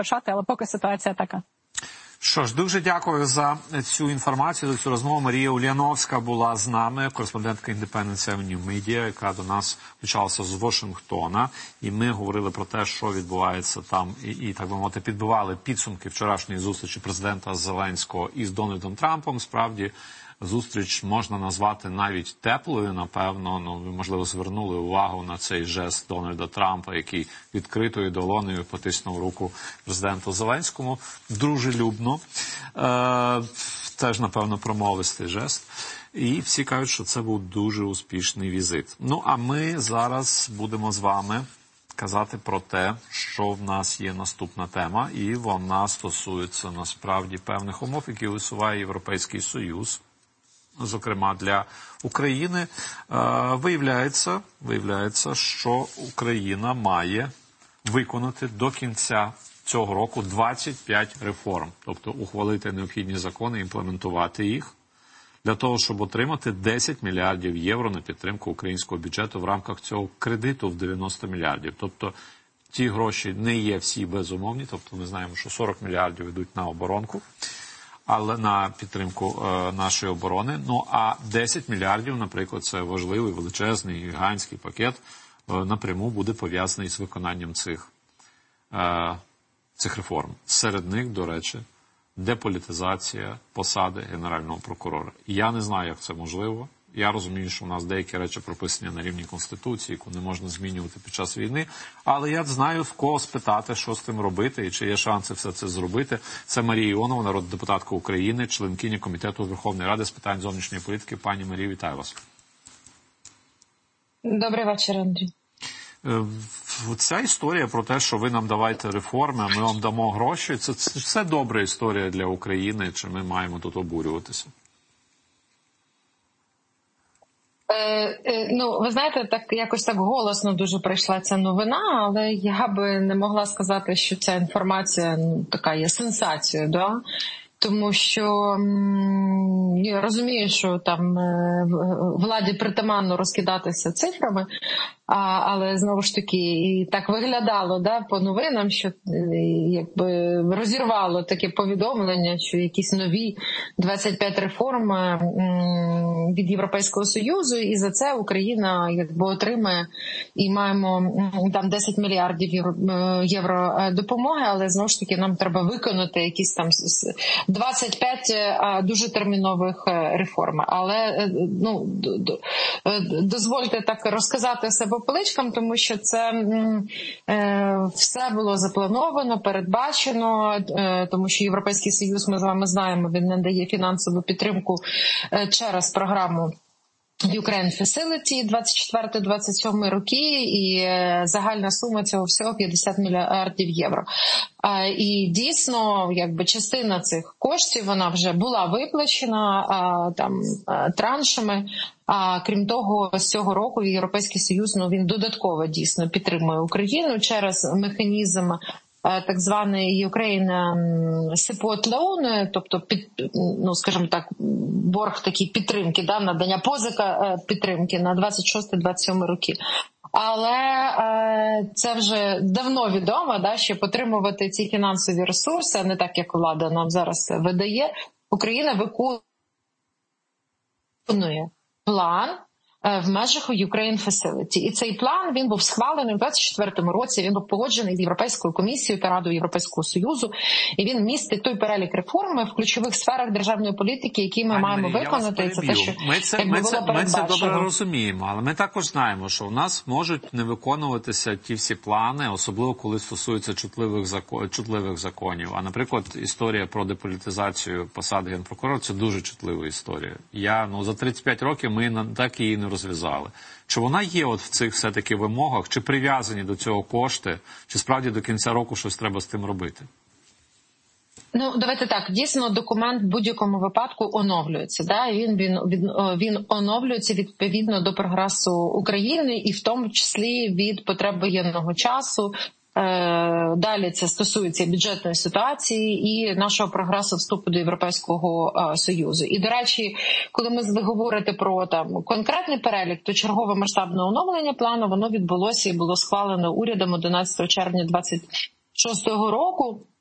почати, але поки ситуація така. Що ж, дуже дякую за цю інформацію, за цю розмову. Марія Ульяновська була з нами, кореспондентка Independent Avenue Media, яка до нас включалася з Вашингтона. І ми говорили про те, що відбувається там, і так би мовити, підбивали підсумки вчорашньої зустрічі президента Зеленського із Дональдом Трампом. Справді, зустріч можна назвати навіть теплою, напевно. Ви, можливо, звернули увагу на цей жест Дональда Трампа, який відкритою долонею потиснув руку президенту Зеленському. Дружелюбно. Теж, напевно, промовистий жест. І всі кажуть, що це був дуже успішний візит. Ну, а ми зараз будемо з вами казати про те, що в нас є наступна тема, і вона стосується, насправді, певних умов, які висуває Європейський Союз. Зокрема, для України виявляється, що Україна має виконати до кінця цього року 25 реформ. Тобто ухвалити необхідні закони, імплементувати їх, для того, щоб отримати 10 мільярдів євро на підтримку українського бюджету в рамках цього кредиту в 90 мільярдів. Тобто ті гроші не є всі безумовні, тобто ми знаємо, що 40 мільярдів йдуть на оборонку, але на підтримку нашої оборони. Ну, а 10 мільярдів, наприклад, це важливий, величезний, гігантський пакет, напряму буде пов'язаний з виконанням цих реформ. Серед них, до речі, деполітизація посади Генерального прокурора. Я не знаю, як це можливо. Я розумію, що в нас деякі речі прописані на рівні Конституції, яку не можна змінювати під час війни. Але я знаю, в кого спитати, що з тим робити і чи є шанси все це зробити. Це Марія Іонова, народна депутатка України, членкиня Комітету Верховної Ради з питань зовнішньої політики. Пані Марія, вітаю вас. Добрий вечір, Андрій. Ця історія про те, що ви нам давайте реформи, а ми вам дамо гроші, це добра історія для України, чи ми маємо тут обурюватися? Ну, ви знаєте, так якось так голосно дуже прийшла ця новина, але я би не могла сказати, що ця інформація така є сенсацією, да? Тому що я розумію, що там владі притаманно розкидатися цифрами, але знову ж таки і так виглядало, да, по новинам, що якби розірвало таке повідомлення, що якісь нові 25 реформ від Європейського Союзу, і за це Україна якби отримає і маємо там 10 мільярдів євро допомоги, але знову ж таки нам треба виконати якісь там 25 дуже термінових реформ. Але ну дозвольте так розказати себе поличкам, тому що це все було заплановано, передбачено, тому що Європейський Союз, ми з вами знаємо, він надає фінансову підтримку через програму Ukraine Facility 24-27 роки, і загальна сума цього всього 50 мільярдів євро. І дійсно, якби частина цих коштів, вона вже була виплачена там траншами. А крім того, з цього року Європейський Союз, ну, він додатково дійсно підтримує Україну через механізм так званий Ukraine Support Loan, тобто, ну, скажімо так, борг такий підтримки, да, надання позика підтримки на 26-27 роки. Але це вже давно відомо, да, що підтримувати ці фінансові ресурси, а не так, як влада нам зараз видає, Україна виконує план в межах Ukraine Facility. І цей план, він був схвалений у 2024 році, він був погоджений з Європейською комісією та Радою Європейського Союзу, і він містить той перелік реформ в ключових сферах державної політики, які ми маємо виконати. Це те, що ми це добре розуміємо, але ми також знаємо, що у нас можуть не виконуватися ті всі плани, особливо коли стосуються чутливих законів. А, наприклад, історія про деполітизацію посади генпрокурора – це дуже чутлива історія. За 35 років ми так її не розв'язали. Чи вона є от в цих все-таки вимогах, чи прив'язані до цього кошти, чи справді до кінця року щось треба з тим робити? Ну, давайте так, дійсно документ в будь-якому випадку оновлюється. Да? Він оновлюється відповідно до прогресу України і в тому числі від потреб воєнного часу. Далі це стосується бюджетної ситуації і нашого прогресу вступу до Європейського Союзу. І, до речі, коли ви говорите про там конкретний перелік, то чергове масштабне оновлення плану, воно відбулося і було схвалено урядом 11 червня 2024 року